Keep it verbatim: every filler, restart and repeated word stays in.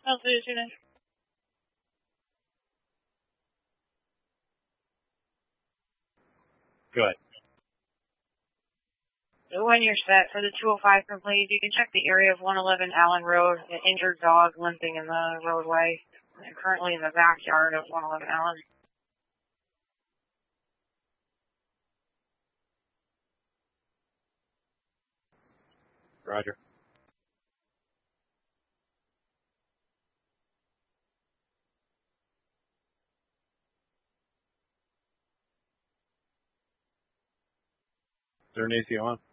I'll see you soon. Good. When you're set for the two oh five complete, you can check the area of one eleven Allen Road, an injured dog limping in the roadway. I'm currently in the backyard of one eleven Allen. Roger. Is there an A C on?